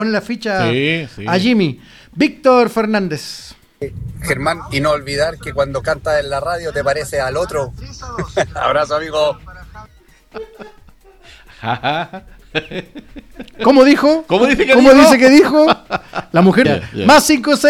Pone la ficha Sí, sí. a Jimmy. Víctor Fernández. Germán, y no olvidar que cuando cantas en la radio te pareces al otro. Abrazo, amigo. ¿Cómo dijo? ¿Cómo dice que ¿Cómo dijo? dice que dijo? La mujer. Ya. Más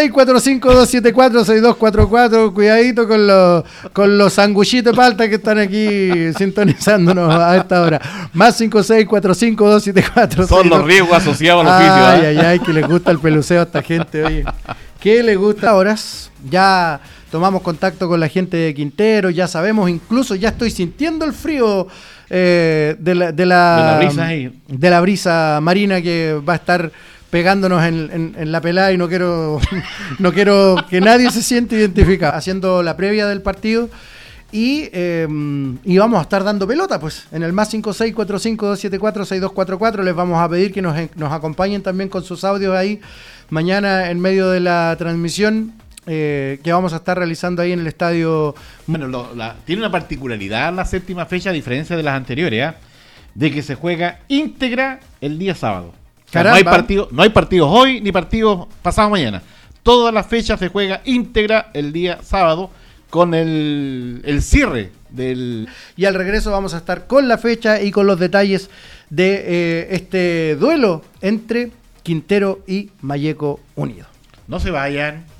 56452746244. Cuidadito con los sanguchitos de palta que están aquí sintonizándonos a esta hora. Más 56452746244. Son los riesgos asociados al oficio. Ay, ay, que les gusta el peluceo a esta gente, oye. ¿Qué le gusta? Horas. Ya tomamos contacto con la gente de Quintero, ya sabemos, incluso ya estoy sintiendo el frío de la brisa ahí. De la brisa marina que va a estar pegándonos en la pelada, y no quiero que nadie se siente identificado. Haciendo la previa del partido. Y vamos a estar dando pelota, pues, en el más 56452746244. Les vamos a pedir que nos acompañen también con sus audios ahí mañana en medio de la transmisión que vamos a estar realizando ahí en el estadio. Bueno, tiene una particularidad la séptima fecha, a diferencia de las anteriores, de que se juega íntegra el día sábado. O sea, no hay partidos hoy ni partidos pasado mañana. Todas las fechas se juega íntegra el día sábado, con el cierre del... Y al regreso vamos a estar con la fecha y con los detalles de este duelo entre Quintero y Malleco Unido. No se vayan.